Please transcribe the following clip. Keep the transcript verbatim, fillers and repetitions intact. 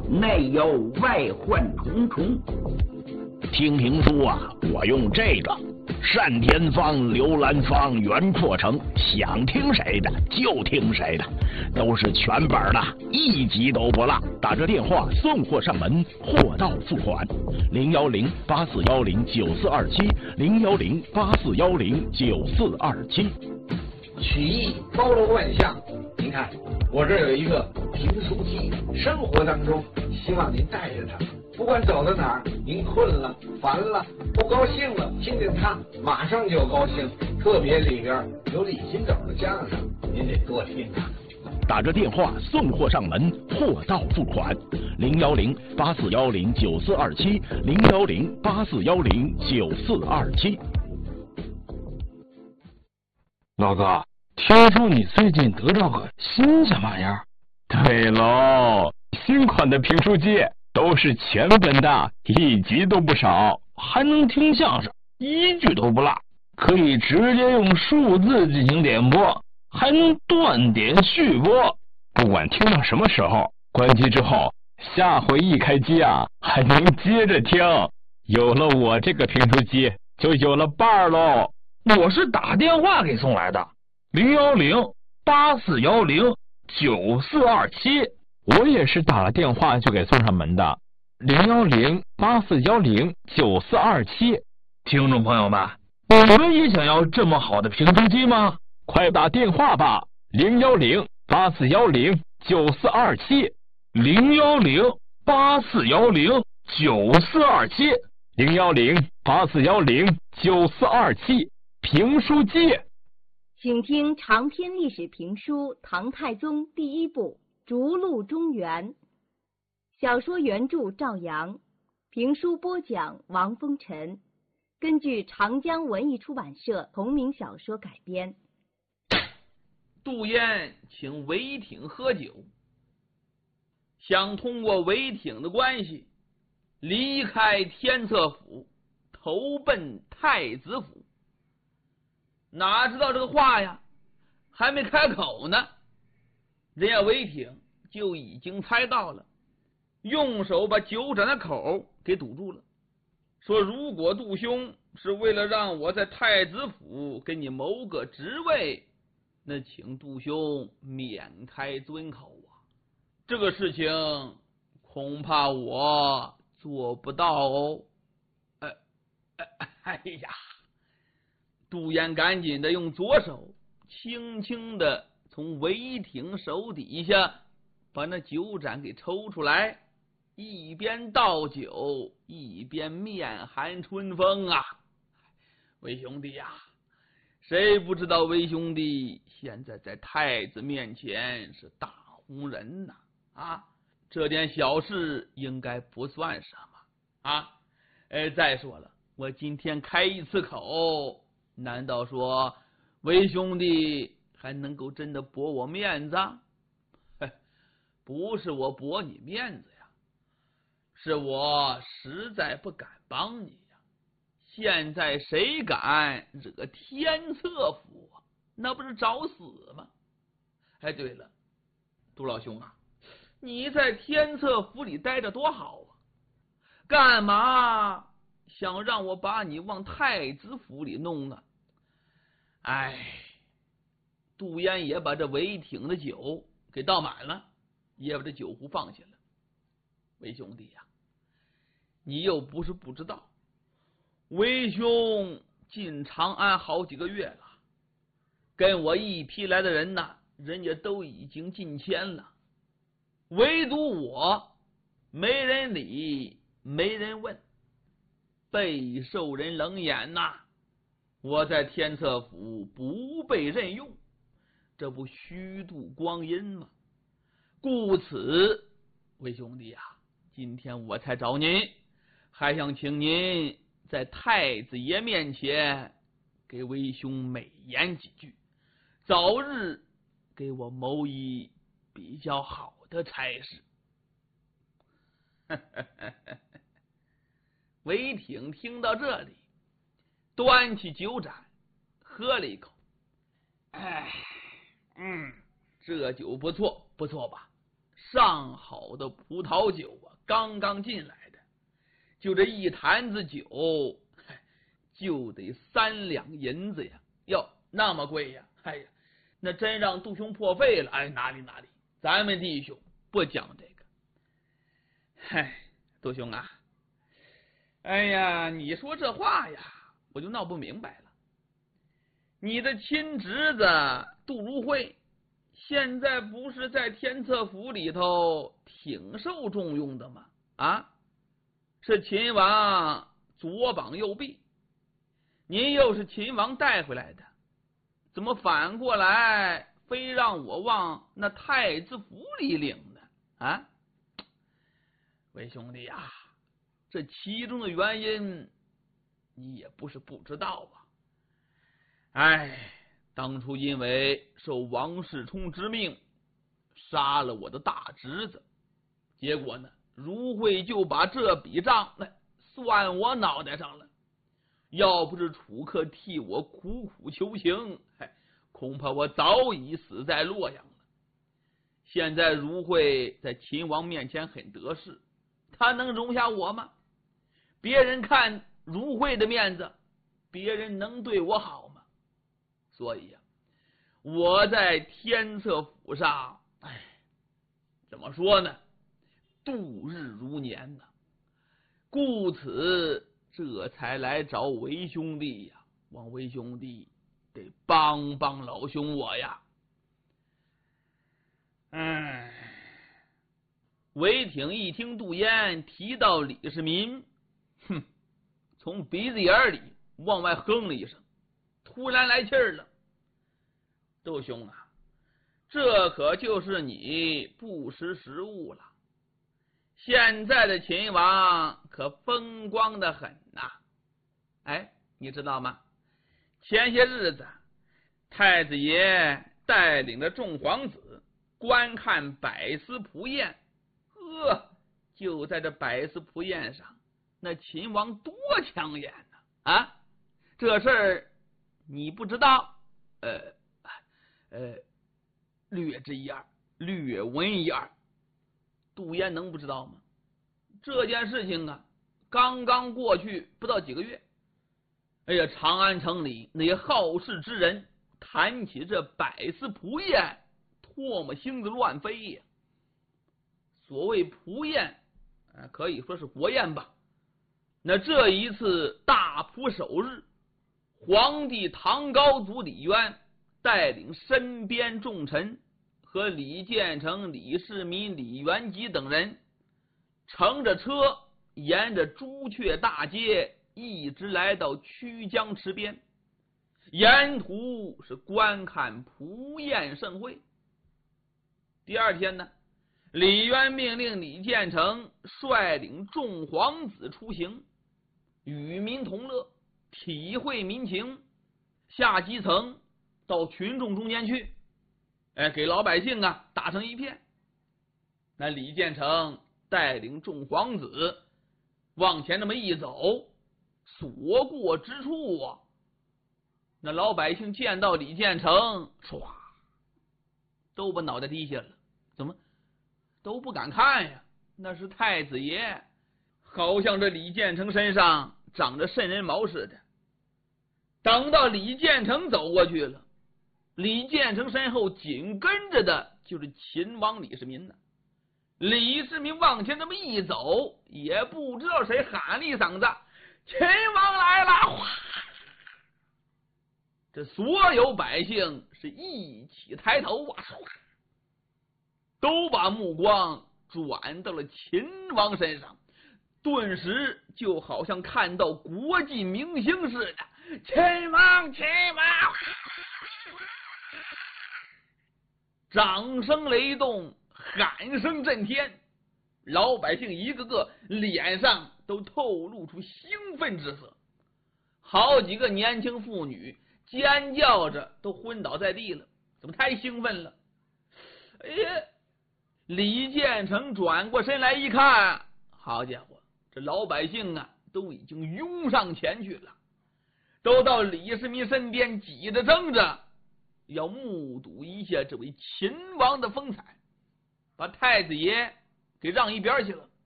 内有外患重重。 听评书啊，我用这个单田芳、刘兰芳、袁阔成，想听谁的就听谁的，都是全本的，一集都不落。打这电话送货上门，货到付款。零幺零八四幺零九四二七，零幺零八四幺零九四二七。 曲艺包罗万象，您看我这有一个评书机，生活当中希望您带着它，不管走到哪儿，您困了、烦了、不高兴了，听见它马上就高兴。特别里边有李金斗的相声，您得多听啊。 打着电话送货上门，货到付款。零幺零八四幺零九四二七，零幺零八四幺零九四二七。 老哥，听说你最近得到个新什么玩意儿？ 对喽，新款的评书机都是全本的，一集都不少， 还能听相声，一句都不落，可以直接用数字进行点播，还能断点续播。 不管听到什么时候，关机之后，下回一开机啊，还能接着听。有了我这个评书机，就有了伴儿喽。 我是打电话给送来的，零幺零八四幺零九四二七。 我也是打了电话就给送上门的，零幺零八四幺零九四二七。 听众朋友们，你们也想要这么好的评书机吗？ 快打电话吧，零幺零八四幺零九四二七， 零幺零八四幺零九四二七， 零幺零八四幺零九四二七。评书机， 请听长篇历史评书《唐太宗》第一部《逐鹿中原》，小说原著赵阳，评书播讲王风尘，根据长江文艺出版社同名小说改编。 杜淹请韦挺喝酒，想通过韦挺的关系离开天策府，投奔太子府。哪知道这个话呀还没开口呢，人家韦挺就已经猜到了，用手把酒盏的口给堵住了，说如果杜兄是为了让我在太子府给你谋个职位，那请杜兄免开尊口啊，这个事情恐怕我做不到哦。哎哎哎呀！杜淹赶紧的用左手轻轻的从韦挺手底下把那酒盏给抽出来，一边倒酒一边面含春风啊。韦兄弟呀、啊，谁不知道韦兄弟现在在太子面前是大红人呐、啊？啊，这点小事应该不算什么啊。呃，再说了，我今天开一次口，难道说韦兄弟还能够真的驳我面子？不是我驳你面子呀，是我实在不敢帮你呀。现在谁敢惹天策府啊？那不是找死吗？哎，对了，杜老兄啊，你在天策府里待着多好啊，干嘛想让我把你往太子府里弄啊？哎，杜淹也把这韦挺的酒给倒满了，也把这酒壶放下了。韦兄弟呀、啊，你又不是不知道，韦兄进长安好几个月了，跟我一批来的人呢，人家都已经进迁了，唯独我没人理，没人问，备受人冷眼呐、啊。我在天策府不被任用，这不虚度光阴吗？故此，韦兄弟呀、啊，今天我才找您，还想请您在太子爷面前给韦兄美言几句，早日给我谋一比较好的差事。韦挺听到这里，端起酒盏喝了一口，哎，嗯，这酒不错，不错吧？ 上好的葡萄酒啊，刚刚进来的，就这一坛子酒，就得三两银子呀！哟，那么贵呀！哎呀，那真让杜兄破费了。哎，哪里哪里，咱们弟兄不讲这个。嗨，杜兄啊，哎呀，你说这话呀，我就闹不明白了。你的亲侄子杜如晦，现在不是在天策府里头挺受重用的吗？啊，是秦王左膀右臂，您又是秦王带回来的，怎么反过来非让我往那太子府里领呢？啊，为兄弟呀，这其中的原因你也不是不知道啊。哎，当初因为受王世充之命杀了我的大侄子，结果呢，如晦就把这笔账那算我脑袋上了。要不是楚客替我苦苦求情，哎，恐怕我早已死在洛阳了。现在如晦在秦王面前很得势，他能容下我吗？别人看如晦的面子，别人能对我好吗？所以呀、啊，我在天策府上，哎，怎么说呢？度日如年呐、啊，故此这才来找韦兄弟呀、啊，望韦兄弟得帮帮老兄我呀。哎，韦挺一听杜淹提到李世民，哼，从鼻子眼里往外哼了一声，突然来气儿了。杜兄啊，这可就是你不识时务了。现在的秦王可风光的很呐、啊！哎，你知道吗？前些日子，太子爷带领着众皇子观看百司蒲宴，呵，就在这百司蒲宴上，那秦王多抢眼呢！啊，这事儿你不知道？呃。呃，略知一二，略闻一二。杜淹能不知道吗？这件事情啊，刚刚过去不到几个月。哎呀，长安城里那些好事之人谈起这百司蒲宴，唾沫星子乱飞呀。所谓蒲宴，呃，可以说是国宴吧。那这一次大蒲首日，皇帝唐高祖李渊带领身边重臣和李建成、李世民、李元吉等人，乘着车沿着朱雀大街一直来到曲江池边，沿途是观看蒲宴盛会。第二天呢，李渊命令李建成率领众皇子出行，与民同乐，体会民情，下基层到群众中间去，哎，给老百姓啊打成一片。那李建成带领众皇子往前那么一走，所过之处啊，那老百姓见到李建成，唰，都把脑袋低下了。怎么都不敢看呀？那是太子爷，好像这李建成身上长着瘆人毛似的。等到李建成走过去了，李建成身后紧跟着的就是秦王李世民呢。李世民往前这么一走，也不知道谁喊了一嗓子：“秦王来了！”这所有百姓是一起抬头啊，都把目光转到了秦王身上，顿时就好像看到国际明星似的。秦王，秦王！掌声雷动，喊声震天，老百姓一个个脸上都透露出兴奋之色，好几个年轻妇女尖叫着都昏倒在地了。怎么太兴奋了？哎呀！李建成转过身来一看，好家伙，这老百姓啊都已经拥上前去了，都到李世民身边挤着争着，要目睹一下这位秦王的风采。 把太子爷给让一边去了。